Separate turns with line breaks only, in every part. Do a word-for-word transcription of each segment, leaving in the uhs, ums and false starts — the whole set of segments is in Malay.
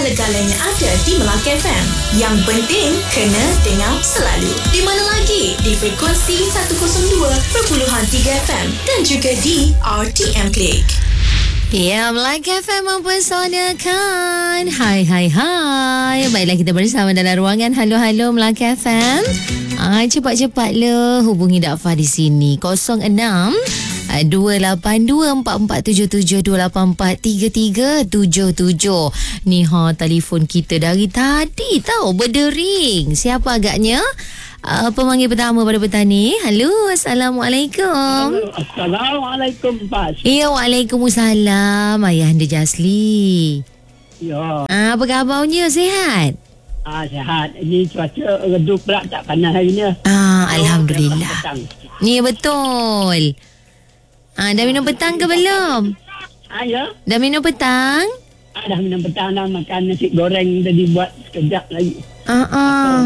segala-galanya ada di Melaka F M. Yang penting, kena dengar selalu. Di mana lagi? Di frekuensi seratus dua perpuluhan tiga F M dan juga di R T M Click.
Ya, Melaka F M mempersonakan. Hai, hai, hai. Baiklah, kita bersama dalam ruangan Halo-Halo Melaka F M. Ah, cepat-cepatlah hubungi Dafa di sini. kosong enam dua lapan dua empat empat tujuh tujuh dua lapan empat tiga tiga tujuh tujuh. Ni ha, telefon kita dari tadi tahu berdering. Siapa agaknya? Uh, pemanggil pertama pada petang ni. Halo, Assalamualaikum.
Halo, Assalamualaikum, Pak.
Ya, Waalaikumsalam. Ayahanda Jasli.
Ya.
Ah, apa khabarnya? Sihat?
Ah, sihat. Ini cuaca redup pula, tak panas hari ni.
Ah,
Oh,
Alhamdulillah.
petang.
Ya, betul. Ah, dah minum petang ke belum?
Ah, ya.
Dah minum petang?
Ah, dah minum petang dah, makan nasi goreng tadi buat sekejap lagi.
Ah, ah.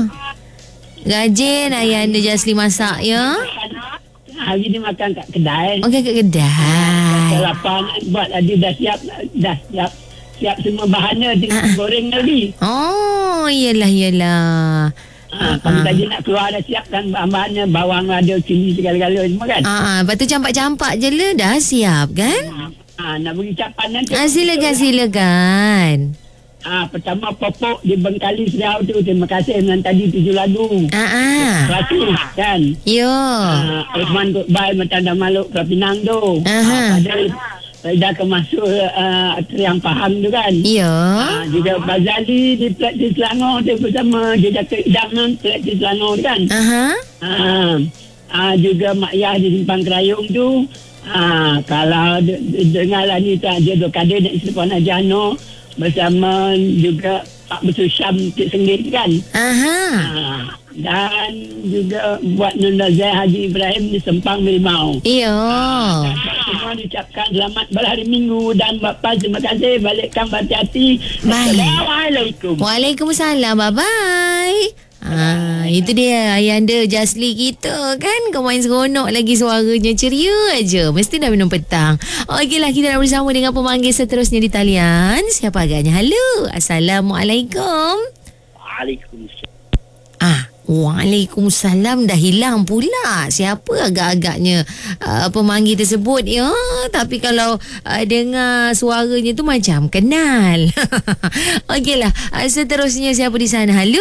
Rajin ayahanda Jasli masak ya?
Hari ni makan kat kedai.
Okey, kat kedai.
Sarapan buat tadi dah siap, dah siap. Siap semua bahannya, tinggal
Ah.
goreng lagi.
Oh, iyalah, iyalah.
Ah, pagi tadi nak keluar dah siap kan bahan-bahannya, bawang ada, cili segala-gala semua kan.
Ah, ah. Lepas tu campak-campak je lah, dah siap kan?
Ah, nak bagi capan nanti.
Ah, silakan, silakan.
Ah, pertama Popok di Bengkali Seriau tu, terima kasih dengan tadi tujuh lagu.
Ah, ah.
Ratus kan.
Yo.
Ah, Osman Gokbal Matanda Maluk Pinang tu.
Aha.
Ah, pada dah kemasuk uh, Triang Pahang tu kan.
Yo.
Ah, juga Bazali di Platih Selangor tu bersama Jejaka Idaman Platih Selangor tu kan.
Aha.
Ah, ah, juga Mak Yah di Simpang Kerayung tu. Ah, kalau de- de- dengarlah ni tak dia dua kadir nak Islam Ajano bersama juga Pak Betul Syam Cik Senggit kan.
Aha.
Ah, dan juga buat Nunda Zai Haji Ibrahim di Sempang Merimau.
Yo.
Semua diucapkan selamat berhari Minggu dan Bapa terima kasih, balikkan berhati-hati.
Baik.
Assalamualaikum.
Waalaikumsalam. Bye-bye. Ah, itu dia ayahanda Jasli kita kan. Kau main seronok lagi, suaranya ceria aja. Mesti dah minum petang. Okeylah, kita nak bersama dengan pemanggil seterusnya di talian. Siapa agaknya? Halo. Assalamualaikum.
Waalaikumsalam.
Ah, Waalaikumsalam, dah hilang pula. Siapa agak-agaknya uh, pemanggil tersebut ya? Tapi kalau uh, dengar suaranya tu macam kenal. Okeylah, uh, seterusnya siapa di sana? Halo.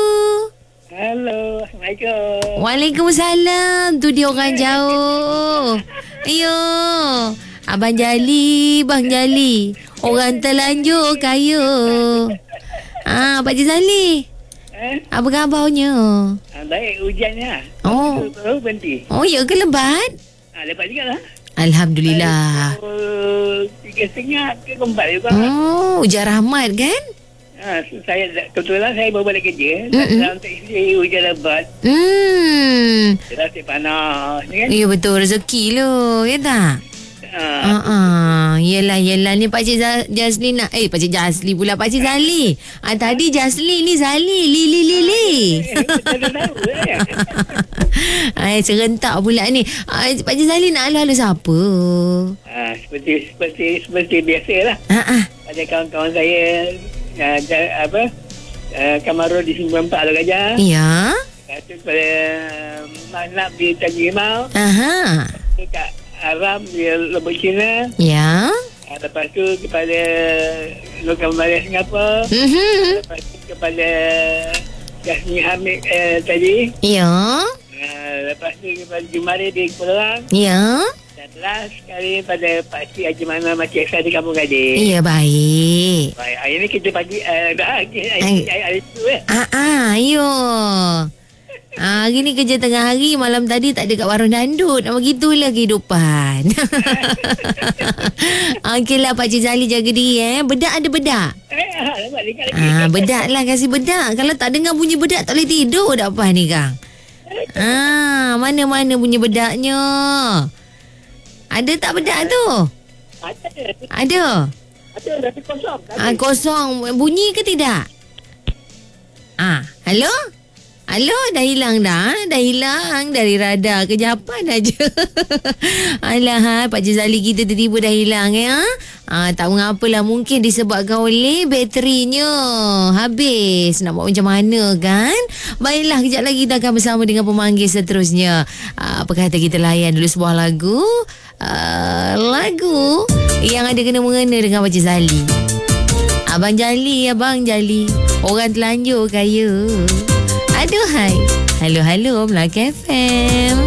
Halo, Assalamualaikum.
Waalaikumsalam. Tu dia orang jauh. Ayo. Abang Jali, Bang Jali. Orang terlanjur kaya. Ah, Pak Cik Zali.
Eh,
Apa khabarnya?
ah, baik hujannya.
Oh.
Baru berhenti.
Oh, ya ke lebat?
Ah, lepas juga lah.
Alhamdulillah.
Uh, tiga setengah ke empat juga.
Oh, hujan rahmat kan?
Ha, saya kebetulan saya baru balik kerja.
Mm-mm.
Dalam taksi hujan lebat.
Hmm.
Terasa panas ni kan.
Ya, betul. Rezeki lo, ya tak?
Ha.
Ah, uh-uh. Yelah, yelah. Ni Pakcik Jasli nak... Eh, Pakcik Jasli pula. Pakcik Zali. Ah, tadi Jasli, ni Zali. Li, li, li, li.
Kita dah tahu eh.
Ay, serentak pula ni. Ay, Pakcik Zali nak halo-halo siapa?
Ha, seperti seperti seperti biasalah.
Ah, ah.
Ada kawan-kawan saya uh, apa? Uh, Kamarul di sembilan empat Alor Gajah.
Ya.
Lepas tu kepada uh, Manap di Tanjung Rimau.
Aha.
Dekat Aram di Lombok Cina.
Ya.
Uh, lepas tu kepada Lokal Malaysia Singapura.
Mhm.
Lepas tu kepada Jasmine Hamid uh, tadi.
Ya.
Uh, lepas tu kepada Jumari di Kuala.
Ya.
Dan last sekali pada Pak Cik Haji Mana Makcik Esa di Kampung Gading.
Ya, baik.
Baik, hari ni kita pagi uh, dah hari
Ay.
hari, hari tu eh.
Ah, ah, ayo. Ah, hari ni kerja tengah hari, malam tadi tak ada kat warung dandut. Nama gitulah kehidupan. Okeylah, Pak Cik Zali jaga diri eh. Bedak ada bedak?
Eh, alamak dekat lagi.
Ah, bedak lah, kasih bedak. Kalau tak dengar bunyi bedak tak boleh tidur dah apa ni, Kang. Ah, mana-mana bunyi bedaknya. Ada tak bedak tu?
Ada.
Ada.
Ada tapi kosong.
Ah, kosong. Bunyi ke tidak? Ah, halo? Halo, dah hilang dah. Dah hilang dari radar. Kejapan aja. Alah, ha, Pak Jazali kita tiba-tiba dah hilang ya. Ah, tak mengapalah, mungkin disebabkan oleh baterinya habis. Nak buat macam mana kan? Baiklah, kejap lagi kita akan bersama dengan pemanggil seterusnya. Ah, apa kata kita layan dulu sebuah lagu? Uh, lagu yang ada kena-mengena dengan Pak Jazali. Abang Jali, Abang Jali, orang telanjur kaya. Aduhai. Halo, halo, Melaka F M.